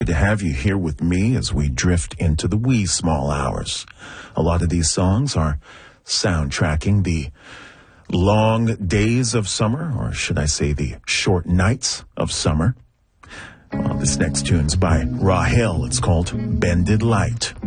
To have you here with me as we drift into the wee small hours. A lot of these songs are soundtracking the long days of summer, or should I say the short nights of summer. Well, this next tune's by Rahel. It's called Bended Light.